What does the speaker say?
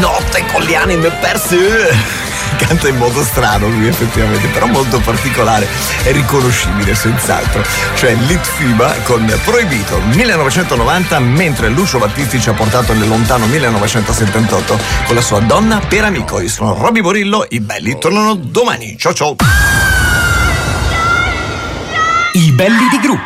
notte con le anime perse. Canta in modo strano lui effettivamente, però molto particolare e riconoscibile senz'altro. Cioè Litfiba con Proibito 1990, mentre Lucio Battisti ci ha portato nel lontano 1978 con la sua Donna per amico. Io sono Robby Borillo, i belli tornano domani. Ciao ciao. I belli di gruppo.